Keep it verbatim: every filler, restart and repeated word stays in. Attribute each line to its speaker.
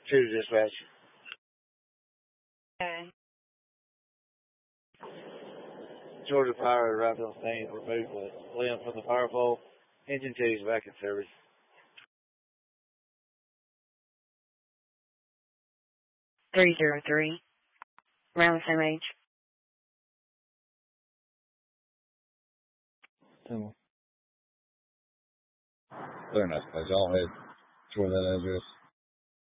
Speaker 1: True dispatch.
Speaker 2: Okay.
Speaker 1: Georgia Power arrived on scene to remove the limb from the power pole. Engine two is back in service.
Speaker 2: three zero three. Around the same age.
Speaker 3: Very nice place. I'll head toward that address.